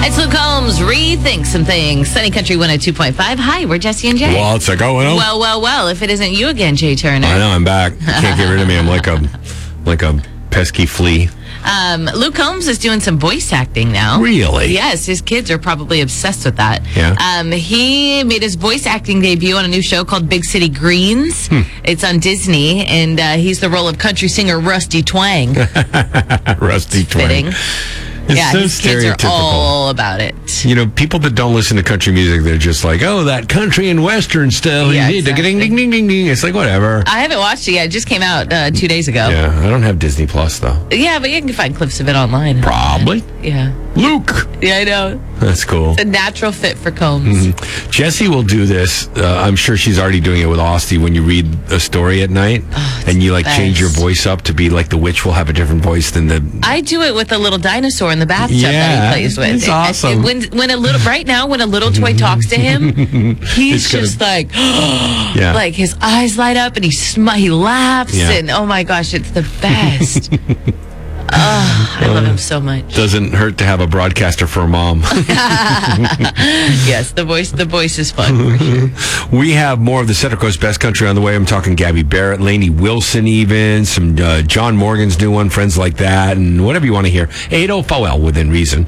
It's Luke Combs, Rethink Some Things. Sunny Country 102.5. Hi, we're Jesse and Jay. What's it going on? Well, if it isn't you again, Jay Turner. I know, I'm back. You can't get rid of me. I'm like a pesky flea. Luke Combs is doing some voice acting now. Really? Yes, his kids are probably obsessed with that. Yeah. He made his voice acting debut on a new show called Big City Greens. It's on Disney, and he's the role of country singer Rusty Twang. Rusty Twang. Fitting. It's Yeah, so his kids are stereotypical. all about it. You know, people that don't listen to country music, they're just like, oh, that country and western stuff. Yeah, Ding, ding, ding, ding, ding. It's like, whatever. I haven't watched it yet. It just came out 2 days ago. Yeah, I don't have Disney Plus, though. Yeah, but you can find clips of it online. Probably. Yeah. Luke. Yeah, I know. That's cool. It's a natural fit for Combs. Jessie will do this. I'm sure she's already doing it with Austin when you read a story at night and you change your voice up to be like the witch will have a different voice than the... I do it with a little dinosaur in the bathtub that he plays with. It's awesome. When a little right now, when a little toy talks to him, he's just like, like his eyes light up and he laughs and oh my gosh, it's the best. I love him so much. Doesn't hurt to have a broadcaster for a mom. Yes, the voice is fun for sure. We have more of the Central Coast Best Country on the way. I'm talking Gabby Barrett, Lainey Wilson even, some John Morgan's new one, Friends Like That, and whatever you want to hear. 805, well, within reason.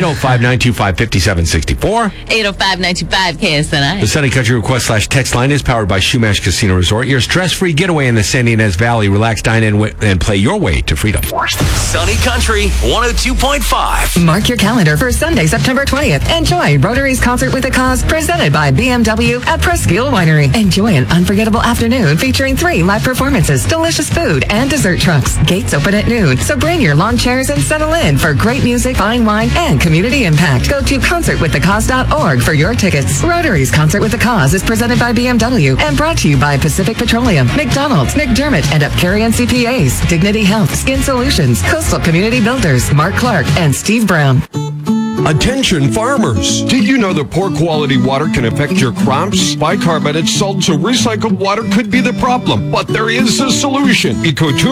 805-925-5764. 805-925-KSNI. The Sunny Country Request /text line is powered by Shumash Casino Resort. Your stress-free getaway in the San Ynez Valley. Relax, dine, and play your way to freedom. Sunny Country 102.5. Mark your calendar for Sunday, September 20th. Enjoy Rotary's Concert with a Cause presented by BMW at Presqu'île Winery. Enjoy an unforgettable afternoon featuring 3 live performances, delicious food, and dessert trucks. Gates open at noon, so bring your lawn chairs and settle in for great music, fine wine, and community impact. Go to concertwiththecause.org for your tickets. Rotary's Concert with a Cause is presented by BMW and brought to you by Pacific Petroleum, McDonald's, McDermott, and Upcarrion CPAs, Dignity Health, Skin Solutions, Coastal Community Builders, Mark Clark, and Steve Brown. Attention farmers! Did you know that poor quality water can affect your crops? Bicarbonate salts or recycled water could be the problem, but there is a solution. EcoTune